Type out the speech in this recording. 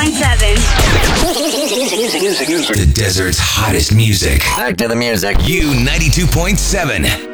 The desert's hottest music. Back to the music. U92.7.